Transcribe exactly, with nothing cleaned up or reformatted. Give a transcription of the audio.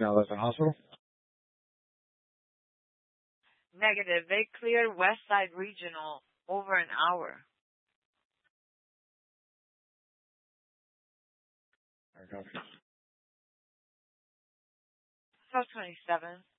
Now that's a hospital? Negative. They cleared West Side Regional over an hour. I got you. twelve twenty-seven.